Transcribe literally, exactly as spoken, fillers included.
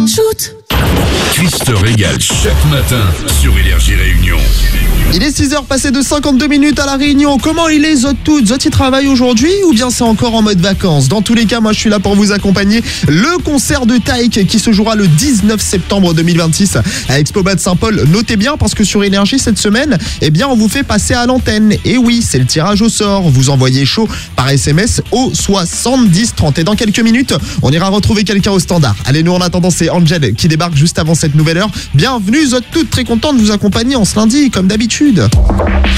Shoot. Chris te régale chaque matin sur Énergie Réunion. Il est six heures passées de cinquante-deux minutes à La Réunion. Comment il est, Zot tout? Zot, il travaille aujourd'hui ou bien c'est encore en mode vacances? Dans tous les cas, moi je suis là pour vous accompagner. Le concert de Taïk qui se jouera le dix-neuf septembre deux mille vingt-six à Expo Bad Saint-Paul. Notez bien parce que sur Énergie cette semaine, eh bien on vous fait passer à l'antenne. Et oui, c'est le tirage au sort. Vous envoyez chaud par S M S au soixante-dix trente. Et dans quelques minutes, on ira retrouver quelqu'un au standard. Allez, nous en attendant, c'est Angel qui débarque juste avant cette nouvelle heure. Bienvenue, Zot tout, très content de vous accompagner en ce lundi comme d'habitude.